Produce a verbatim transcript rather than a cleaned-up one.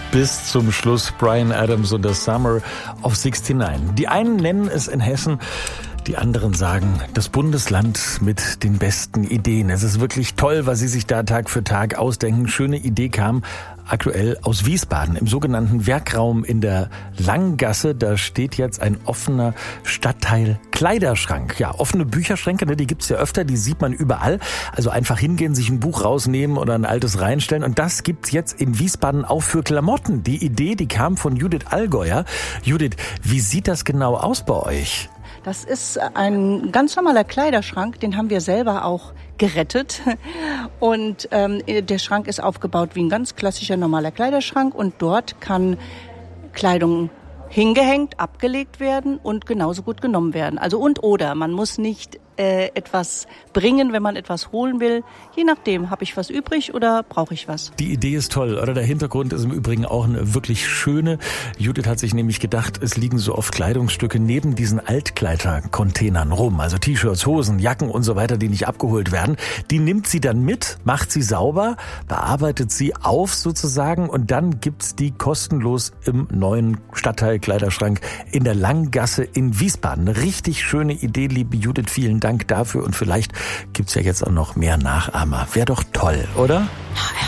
bis zum Schluss. Bryan Adams und das Summer of sixty-nine. Die einen nennen es in Hessen, die anderen sagen, das Bundesland mit den besten Ideen. Es ist wirklich toll, was Sie sich da Tag für Tag ausdenken. Schöne Idee kam aktuell aus Wiesbaden im sogenannten Werkraum in der Langgasse. Da steht jetzt ein offener Stadtteil Kleiderschrank. Ja, offene Bücherschränke, ne, die gibt's ja öfter, die sieht man überall. Also einfach hingehen, sich ein Buch rausnehmen oder ein altes reinstellen. Und das gibt's jetzt in Wiesbaden auch für Klamotten. Die Idee, die kam von Judith Allgäuer. Judith, wie sieht das genau aus bei euch? Das ist ein ganz normaler Kleiderschrank, den haben wir selber auch gerettet. Und ähm, der Schrank ist aufgebaut wie ein ganz klassischer normaler Kleiderschrank und dort kann Kleidung hingehängt, abgelegt werden und genauso gut genommen werden. Also und oder, man muss nicht äh, etwas bringen, wenn man etwas holen will. Je nachdem, habe ich was übrig oder brauche ich was. Die Idee ist toll, oder? Der Hintergrund ist im Übrigen auch eine wirklich schöne. Judith hat sich nämlich gedacht, es liegen so oft Kleidungsstücke neben diesen Altkleider-Containern rum. Also T-Shirts, Hosen, Jacken und so weiter, die nicht abgeholt werden. Die nimmt sie dann mit, macht sie sauber, bearbeitet sie auf sozusagen und dann gibt's die kostenlos im neuen Stadtteil Kleiderschrank in der Langgasse in Wiesbaden. Eine richtig schöne Idee, liebe Judith. Vielen Dank dafür und vielleicht gibt's ja jetzt auch noch mehr Nachahmer. Wäre doch toll, oder?